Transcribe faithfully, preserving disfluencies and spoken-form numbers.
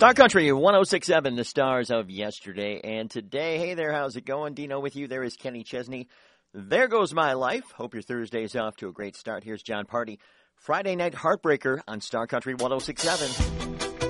Star Country one oh six point seven, the stars of yesterday and today. Hey there, how's it going? Dino with you. There is Kenny Chesney. There goes my life. Hope your Thursday's off to a great start. Here's John Party. Friday Night Heartbreaker on Star Country one oh six point seven.